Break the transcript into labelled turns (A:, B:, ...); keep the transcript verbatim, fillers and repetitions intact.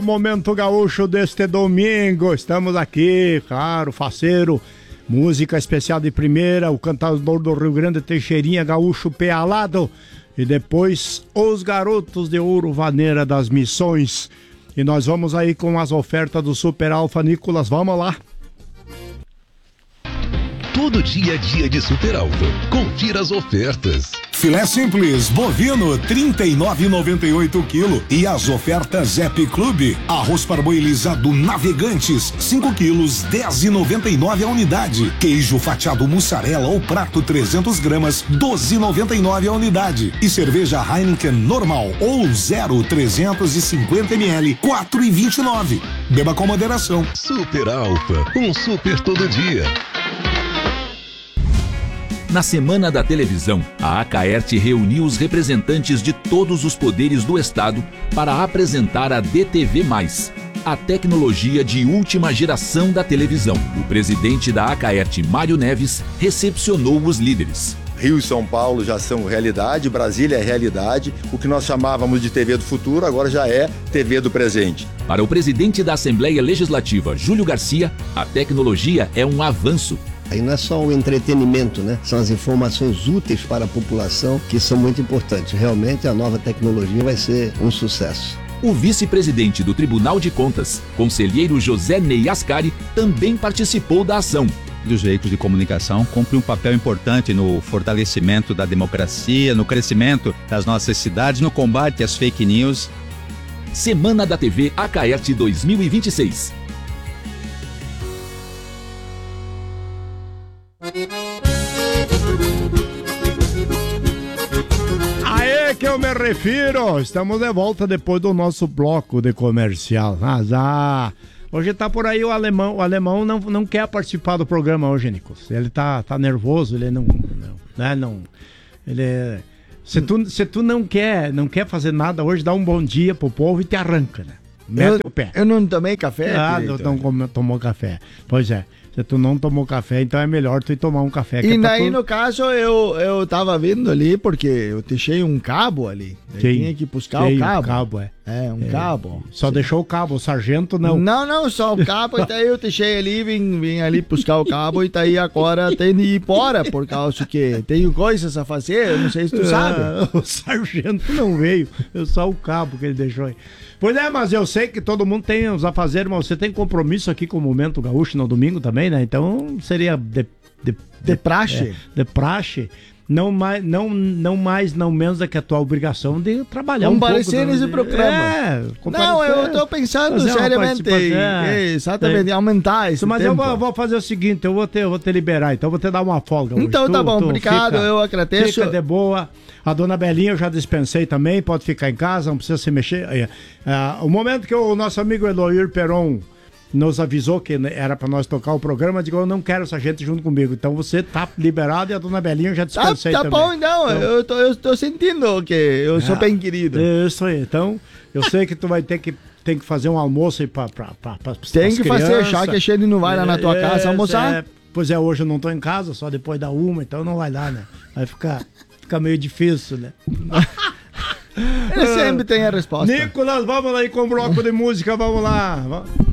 A: Momento gaúcho deste domingo, estamos aqui, claro, faceiro, música especial de primeira, o cantador do Rio Grande, Teixeirinha, gaúcho pé alado, e depois os garotos de Ouro Vaneira das Missões. E nós vamos aí com as ofertas do Super Alfa. Nicolas, vamos lá.
B: Todo dia é dia de Super Alfa. Confira as ofertas.
C: Filé simples bovino trinta e nove reais e noventa e oito quilo e as ofertas Zep Clube. Arroz parboilizado Navegantes cinco quilos dez reais e noventa e nove a unidade. Queijo fatiado mussarela ou prato trezentos gramas doze reais e noventa e nove a unidade. E cerveja Heineken normal ou zero trezentos e cinquenta mililitros quatro reais e vinte e nove. Beba com moderação.
B: Super Alfa, um super todo dia.
D: Na Semana da Televisão, a Acaerte reuniu os representantes de todos os poderes do Estado para apresentar a D T V mais, a tecnologia de última geração da televisão. O presidente da Acaerte, Mário Neves, recepcionou os líderes.
E: Rio e São Paulo já são realidade, Brasília é realidade. O que nós chamávamos de T V do futuro agora já é T V do presente.
D: Para o presidente da Assembleia Legislativa, Júlio Garcia, a tecnologia é um avanço.
F: Aí não é só o entretenimento, né? São as informações úteis para a população que são muito importantes. Realmente a nova tecnologia vai ser um sucesso.
D: O vice-presidente do Tribunal de Contas, conselheiro José Ney Ascari, também participou da ação.
G: Os veículos de comunicação cumprem um papel importante no fortalecimento da democracia, no crescimento das nossas cidades, no combate às fake news.
D: Semana da T V Acaerte dois mil e vinte e seis.
A: Aê que eu me refiro, estamos de volta depois do nosso bloco de comercial. Azar. Hoje tá por aí o alemão, o alemão não, não quer participar do programa hoje, Nicolas. Ele tá, tá nervoso, ele não, não, né, não, ele é, se tu, se tu não quer, não quer fazer nada hoje, dá um bom dia pro povo e te arranca, né? Mete
H: eu,
A: o pé.
H: Eu não tomei café,
A: Ah, não, não tomou café. Pois é. Se tu não tomou café, então é melhor tu ir tomar um café.
H: E daí,
A: tu...
H: no caso, eu, eu tava vendo ali, porque eu deixei um cabo ali. Eu
A: Sim.
H: tinha que buscar
A: Sim,
H: o cabo.
A: Um cabo, é.
H: É, um
A: é.
H: cabo.
A: Só Sim. deixou o cabo, o sargento não.
H: Não, não, só o cabo, e daí eu deixei ali, vim, vim ali buscar o cabo, e daí agora tem de ir embora, por causa que tenho coisas a fazer, eu não sei se tu sabe.
A: Ah, o sargento não veio, eu só o cabo que ele deixou aí. Pois é, mas eu sei que todo mundo tem os afazeres, mas você tem compromisso aqui com o Momento Gaúcho no domingo também, né? Então seria de, de, de,
H: de praxe.
A: É, de praxe. Não mais, não, não mais, não menos do que a tua obrigação de trabalhar um pouco.
H: Comparecer nesse programa.
A: É,
H: não, eu tô pensando seriamente em, é, exatamente, é. aumentar esse
A: Mas
H: tempo.
A: eu vou, vou fazer o seguinte, eu vou te, eu vou te liberar, então eu vou te dar uma folga hoje.
H: Então tu, tá bom, tu obrigado, fica, eu agradeço.
A: Fica de boa. A dona Belinha eu já dispensei também, pode ficar em casa, não precisa se mexer. É, é, o momento que o nosso amigo Eloir Peron nos avisou que era pra nós tocar o programa, digo, eu não quero essa gente junto comigo, então você tá liberado e a dona Belinha eu já dispensei
H: tá, tá
A: também.
H: Tá bom, então, então eu, tô, eu tô sentindo que eu sou
A: é,
H: bem querido.
A: Isso aí, então eu sei que tu vai ter que, tem que fazer um almoço aí pra, pra, pra, pra
H: Tem que crianças. fazer, já que a Xene não vai lá na tua é, casa almoçar.
A: É, pois é, hoje eu não tô em casa, só depois da uma, então não vai dar, né? Vai ficar, ficar meio difícil, né?
H: Ele sempre tem a resposta.
A: Nicolas, vamos lá aí com o bloco de música, vamos lá. Vamos.